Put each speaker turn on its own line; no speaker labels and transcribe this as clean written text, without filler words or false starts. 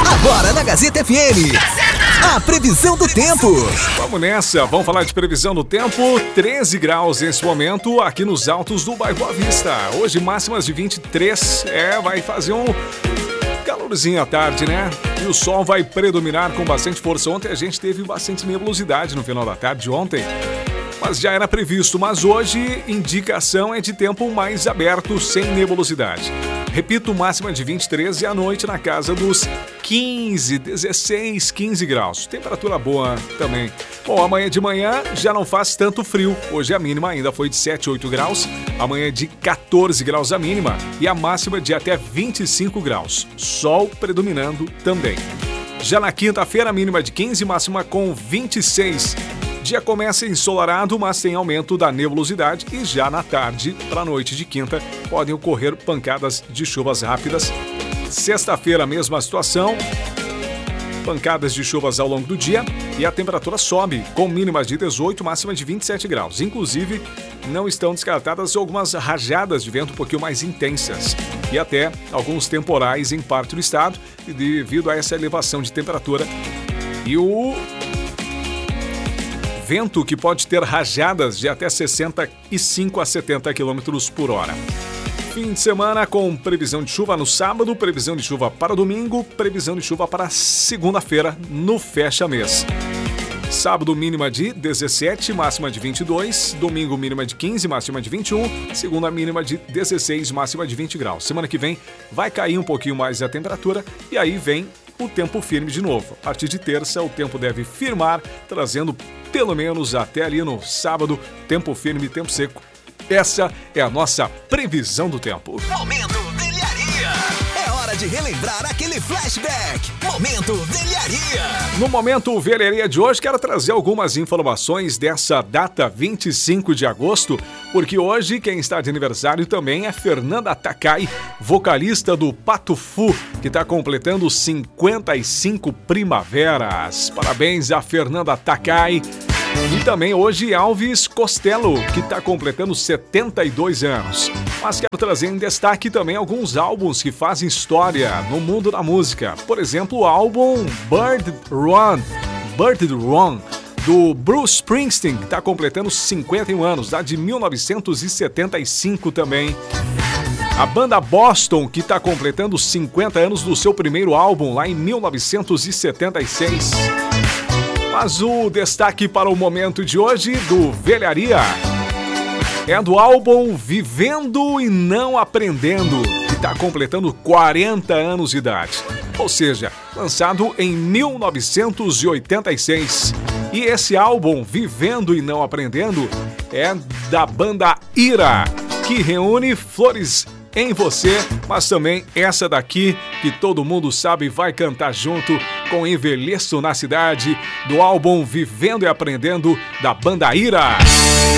Agora na Gazeta FM, a previsão do tempo.
Vamos nessa, vamos falar de previsão do tempo. 13 graus nesse momento aqui nos altos do bairro Boa Vista. Hoje máximas de 23, vai fazer um calorzinho à tarde, né? E o sol vai predominar com bastante força. Ontem a gente teve bastante nebulosidade no final da tarde de ontem, mas já era previsto. Mas hoje, indicação é de tempo mais aberto, sem nebulosidade. Repito, máxima de 23 e à noite na casa dos 15, 16, 15 graus. Temperatura boa também. Bom, amanhã de manhã já não faz tanto frio. Hoje a mínima ainda foi de 7, 8 graus. Amanhã de 14 graus a mínima e a máxima de até 25 graus. Sol predominando também. Já na quinta-feira, mínima de 15, máxima com 26. Dia começa ensolarado, mas tem aumento da nebulosidade e já na tarde para a noite de quinta podem ocorrer pancadas de chuvas rápidas. Sexta-feira, mesma situação, pancadas de chuvas ao longo do dia e a temperatura sobe, com mínimas de 18, máxima de 27 graus. Inclusive, não estão descartadas algumas rajadas de vento um pouquinho mais intensas e até alguns temporais em parte do estado devido a essa elevação de temperatura. E o vento que pode ter rajadas de até 65 a 70 km por hora. Fim de semana com previsão de chuva no sábado, previsão de chuva para domingo, previsão de chuva para segunda-feira no fecha-mês. Sábado mínima de 17, máxima de 22, domingo mínima de 15, máxima de 21, segunda mínima de 16, máxima de 20 graus. Semana que vem vai cair um pouquinho mais a temperatura e aí vem o tempo firme de novo. A partir de terça, o tempo deve firmar, trazendo pelo menos até ali no sábado, tempo firme e tempo seco. Essa é a nossa previsão do tempo.
Momento Velharia. É hora de relembrar aquele flashback. Momento Velharia.
No Momento Velharia de hoje, quero trazer algumas informações dessa data 25 de agosto, porque hoje quem está de aniversário também é Fernanda Takai, vocalista do Pato Fu, que está completando 55 primaveras. Parabéns a Fernanda Takai. E também hoje Alves Costello, que está completando 72 anos. Mas quero trazer em destaque também alguns álbuns que fazem história no mundo da música. Por exemplo, o álbum Bird Run, do Bruce Springsteen, que está completando 51 anos, lá de 1975 também. A banda Boston, que está completando 50 anos do seu primeiro álbum, lá em 1976. Mas o destaque para o momento de hoje do Velharia é do álbum Vivendo e Não Aprendendo, que está completando 40 anos de idade. Ou seja, lançado em 1986. E esse álbum, Vivendo e Não Aprendendo, é da banda Ira, que reúne Flores em Você, mas também essa daqui que todo mundo sabe vai cantar junto com Envelheço na Cidade, do álbum Vivendo e Aprendendo da banda Ira.